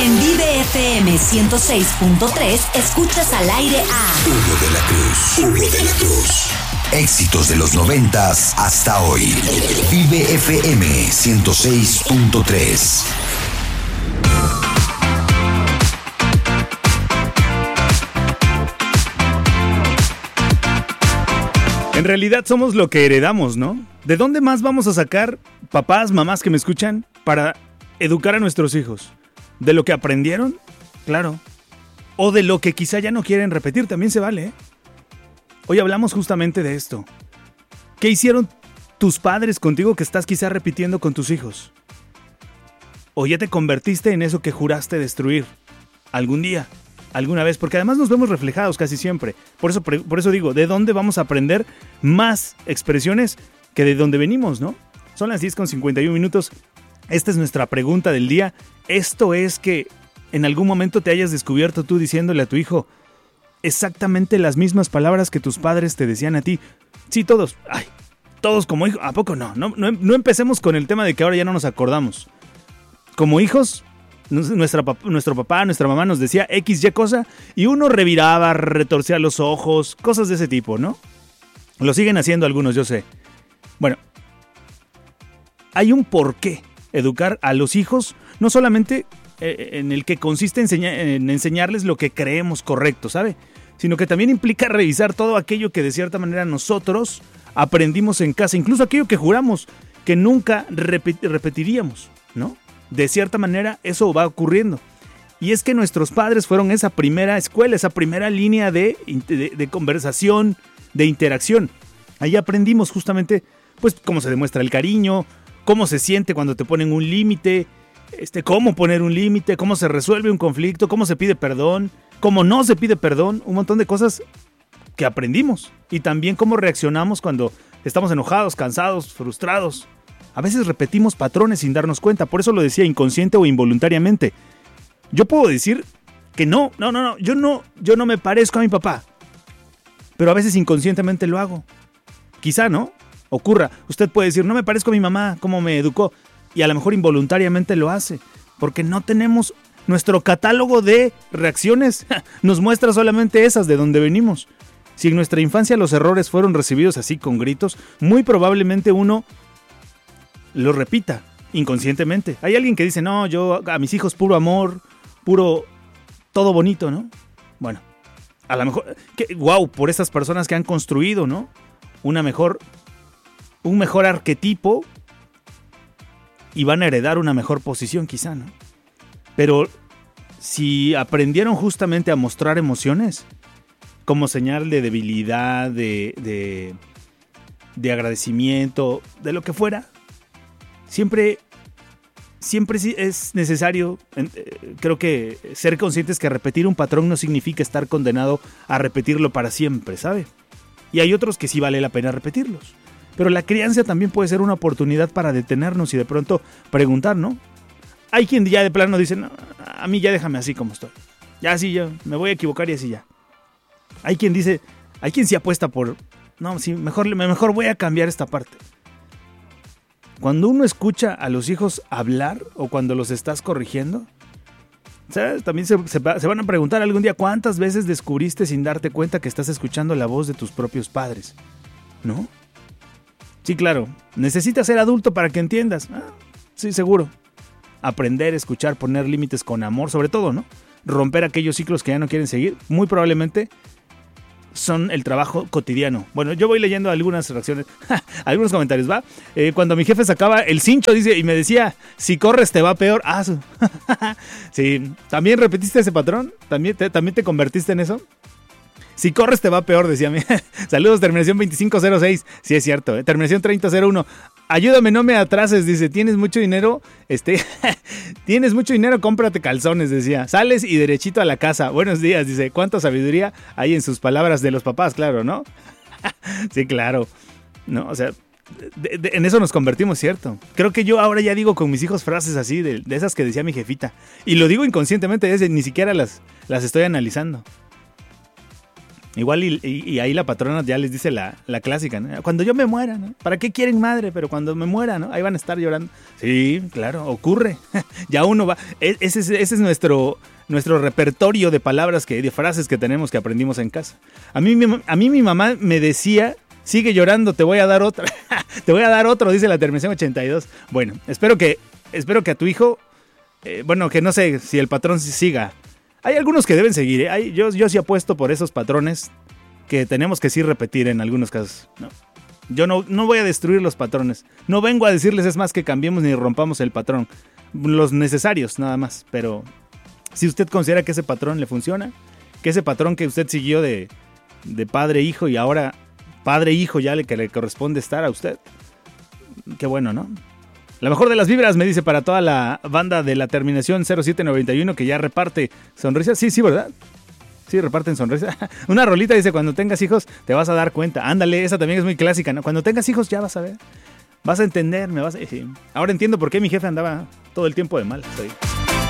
En Vive FM 106.3 escuchas al aire a Hugo de la Cruz. Éxitos de los 90s hasta hoy. Vive FM 106.3. En realidad somos lo que heredamos, ¿no? ¿De dónde más vamos a sacar, papás, mamás que me escuchan, para educar a nuestros hijos? ¿De lo que aprendieron? Claro. O de lo que quizá ya no quieren repetir, también se vale, ¿eh? Hoy hablamos justamente de esto. ¿Qué hicieron tus padres contigo que estás quizá repitiendo con tus hijos? ¿O ya te convertiste en eso que juraste destruir algún día? Alguna vez, porque además nos vemos reflejados casi siempre. Por eso digo, ¿de dónde vamos a aprender más expresiones que de dónde venimos, no? Son las 10:51. Esta es nuestra pregunta del día. Esto es que en algún momento te hayas descubierto tú diciéndole a tu hijo exactamente las mismas palabras que tus padres te decían a ti. Sí, todos. Ay, todos como hijos. ¿A poco no? No empecemos con el tema de que ahora ya no nos acordamos. Como hijos, nuestro papá, nuestra mamá nos decía X, Y cosa y uno reviraba, retorcía los ojos, cosas de ese tipo, ¿no? Lo siguen haciendo algunos, yo sé. Bueno, hay un porqué educar a los hijos, no solamente en el que consiste en enseñarles lo que creemos correcto, ¿sabe? Sino que también implica revisar todo aquello que de cierta manera nosotros aprendimos en casa, incluso aquello que juramos que nunca repetiríamos, ¿no? De cierta manera eso va ocurriendo. Y es que nuestros padres fueron esa primera escuela, esa primera línea de conversación, de interacción. Ahí aprendimos justamente pues cómo se demuestra el cariño, cómo se siente cuando te ponen un límite, cómo poner un límite, cómo se resuelve un conflicto, cómo se pide perdón, cómo no se pide perdón, un montón de cosas que aprendimos. Y también cómo reaccionamos cuando estamos enojados, cansados, frustrados. A veces repetimos patrones sin darnos cuenta, por eso lo decía inconsciente o involuntariamente. Yo puedo decir que no, yo no me parezco a mi papá, pero a veces inconscientemente lo hago. Quizá, ¿no? Ocurra. Usted puede decir, no me parezco a mi mamá, cómo me educó, y a lo mejor involuntariamente lo hace, porque no tenemos nuestro catálogo de reacciones, nos muestra solamente esas de donde venimos. Si en nuestra infancia los errores fueron recibidos así con gritos, muy probablemente uno lo repita inconscientemente. Hay alguien que dice, no, yo a mis hijos puro amor, puro todo bonito, ¿no? Bueno, a lo mejor, wow, por esas personas que han construido, ¿no? Un mejor arquetipo y van a heredar una mejor posición quizá, ¿no? Pero si aprendieron justamente a mostrar emociones como señal de debilidad, de agradecimiento, de lo que fuera, siempre es necesario, creo que ser conscientes que repetir un patrón no significa estar condenado a repetirlo para siempre, ¿sabe? Y hay otros que sí vale la pena repetirlos. Pero la crianza también puede ser una oportunidad para detenernos y de pronto preguntar, ¿no? Hay quien ya de plano dice, no, a mí ya déjame así como estoy. Ya así ya, me voy a equivocar y así ya. Hay quien sí apuesta por, no, sí, mejor voy a cambiar esta parte. Cuando uno escucha a los hijos hablar o cuando los estás corrigiendo, ¿sabes? También se van a preguntar algún día cuántas veces descubriste sin darte cuenta que estás escuchando la voz de tus propios padres, ¿no? Sí, claro, necesitas ser adulto para que entiendas. Sí, seguro. Aprender, escuchar, poner límites con amor, sobre todo, ¿no? Romper aquellos ciclos que ya no quieren seguir, muy probablemente son el trabajo cotidiano. Bueno, yo voy leyendo algunas reacciones, algunos comentarios, ¿va? Cuando mi jefe sacaba el cincho, dice, y me decía, si corres te va peor. Sí, ¿también repetiste ese patrón? ¿También te convertiste en eso? Si corres te va peor, decía mi. Saludos, terminación 2506. Sí, es cierto, terminación 3001. Ayúdame, no me atrases, dice. ¿Tienes mucho dinero? ¿Tienes mucho dinero? Cómprate calzones, decía. Sales y derechito a la casa. Buenos días, dice. ¿Cuánta sabiduría hay en sus palabras de los papás? Claro, ¿no? Sí, claro. No, o sea, en eso nos convertimos, ¿cierto? Creo que yo ahora ya digo con mis hijos frases así, de esas que decía mi jefita. Y lo digo inconscientemente, ni siquiera las estoy analizando. Igual y ahí la patrona ya les dice la clásica, ¿no? Cuando yo me muera, ¿no? ¿Para qué quieren madre? Pero cuando me muera, ¿no? Ahí van a estar llorando. Sí, claro, ocurre. Ya uno va. Ese es nuestro repertorio de palabras, de frases que tenemos que aprendimos en casa. A mí mi mamá me decía, sigue llorando, te voy a dar otra. Te voy a dar otro, dice la terminación 82. Bueno, espero que a tu hijo, que no sé si el patrón siga. Hay algunos que deben seguir, ¿eh? Yo sí apuesto por esos patrones que tenemos que sí repetir en algunos casos, ¿no? Yo no voy a destruir los patrones. No vengo a decirles, es más, que cambiemos ni rompamos el patrón. Los necesarios, nada más. Pero si usted considera que ese patrón le funciona, que ese patrón que usted siguió de padre-hijo y ahora padre-hijo ya que le corresponde estar a usted, qué bueno, ¿no? La mejor de las vibras, me dice, para toda la banda de la terminación 0791 que ya reparte sonrisas. Sí, ¿verdad? Sí, reparten sonrisas. Una rolita dice, cuando tengas hijos te vas a dar cuenta. Ándale, esa también es muy clásica, ¿no? Cuando tengas hijos ya vas a ver. Vas a entender, sí. Ahora entiendo por qué mi jefe andaba todo el tiempo de mal. Sí.